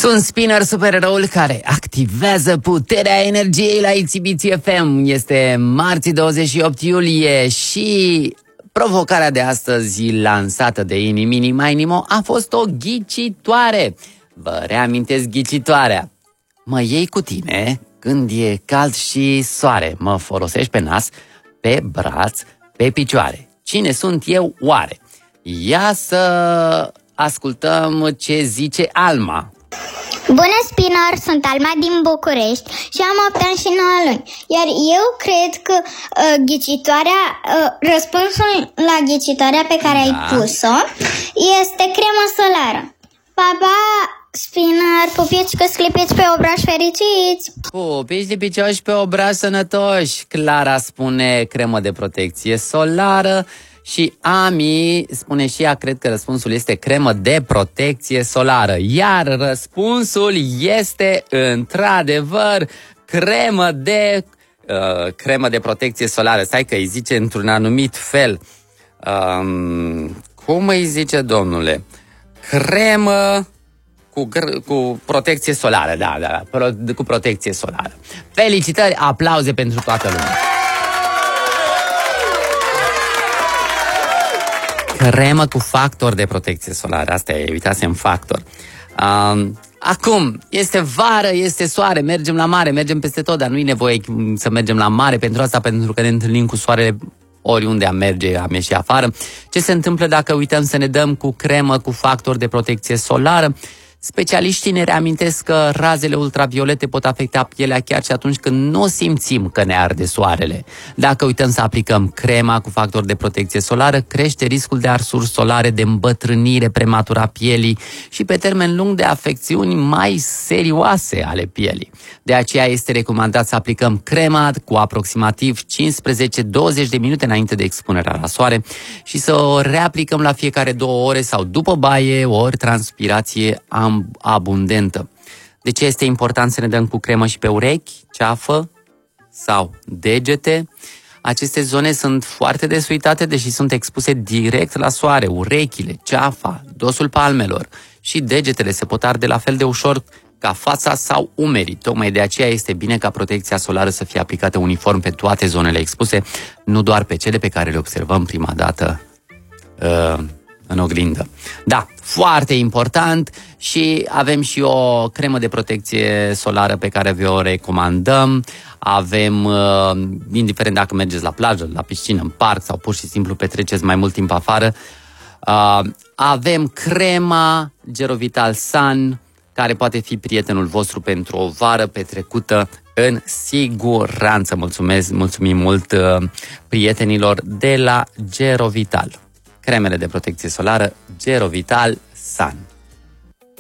Sunt Spinner, supereroul care activează puterea energiei la Exhibiție FM. Este marți 28 iulie și provocarea de astăzi lansată de Inimini Mainimo a fost o ghicitoare. Vă reamintesc ghicitoarea. Mă iei cu tine când e cald și soare. Mă folosești pe nas, pe braț, pe picioare. Cine sunt eu oare? Ia să ascultăm ce zice Alma. Bună, Spinner! Sunt Alma din București și am 8 ani și 9 luni. Iar eu cred că răspunsul la ghicitoarea pe care ai pus-o este cremă solară. Pa, pa, Spinner! Pupici că sclipiți pe obraj fericiți! Pupici de picioși pe obraj sănătoși! Clara spune cremă de protecție solară. Și Ami spune și ea, cred că răspunsul este cremă de protecție solară. Iar răspunsul este, într-adevăr, cremă de protecție solară. Stai că îi zice într-un anumit fel. Cum îi zice, domnule? Cremă cu protecție solară. Da, cu protecție solară. Felicitări, aplauze pentru toată lumea. Cremă cu factor de protecție solară. Asta e, uitasem factor. Acum, este vară, este soare, mergem la mare, mergem peste tot, dar nu e nevoie să mergem la mare pentru asta, pentru că ne întâlnim cu soarele oriunde am merge, am ieși afară. Ce se întâmplă dacă uităm să ne dăm cu cremă cu factor de protecție solară? Specialiștii ne reamintesc că razele ultraviolete pot afecta pielea chiar și atunci când nu simțim că ne arde soarele. Dacă uităm să aplicăm crema cu factor de protecție solară, crește riscul de arsuri solare, de îmbătrânire prematură a pielii și pe termen lung de afecțiuni mai serioase ale pielii. De aceea este recomandat să aplicăm crema cu aproximativ 15-20 de minute înainte de expunerea la soare și să o reaplicăm la fiecare 2 ore sau după baie ori transpirație abundentă. De ce este important să ne dăm cu cremă și pe urechi, ceafă sau degete? Aceste zone sunt foarte desuitate, deși sunt expuse direct la soare. Urechile, ceafa, dosul palmelor și degetele se pot arde la fel de ușor ca fața sau umerii. Tocmai de aceea este bine ca protecția solară să fie aplicată uniform pe toate zonele expuse, nu doar pe cele pe care le observăm prima dată în oglindă. Da, foarte important. Și avem și o cremă de protecție solară pe care vi-o recomandăm. Avem, indiferent dacă mergeți la plajă, la piscină, în parc sau pur și simplu petreceți mai mult timp afară, avem crema Gerovital Sun, care poate fi prietenul vostru pentru o vară petrecută în siguranță. Mulțumim mult prietenilor de la Gerovital. Cremele de protecție solară Gerovital Sun.